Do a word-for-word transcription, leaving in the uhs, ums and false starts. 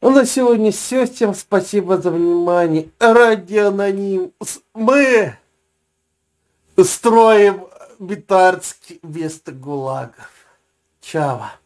А на сегодня все. Всем спасибо за внимание. Радионаним. Мы строим Битарский вместо ГУЛАГов. Чао.